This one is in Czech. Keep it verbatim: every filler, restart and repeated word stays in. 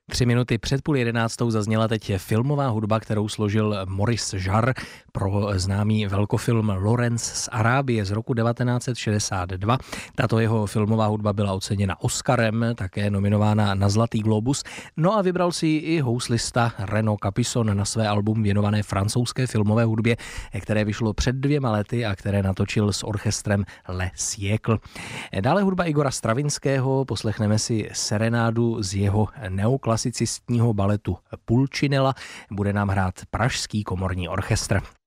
Tři minuty před půl jedenáctou zazněla teď filmová hudba, kterou složil Maurice Jarre pro známý velkofilm Lawrence z Arábie z roku devatenáct set šedesát dva. Tato jeho filmová hudba byla oceněna Oscarem, také nominována na Zlatý glóbus. No a vybral si ji i houslista Renaud Capisson na své album věnované francouzské filmové hudbě, které vyšlo před dvěma lety a které natočil s orchestrem Le Siècle. Dále hudba Igora Stravinského, poslechneme si serenádu z jeho neoklasicistního baletu Pulcinella, bude nám hrát Pražský komorní orchestr.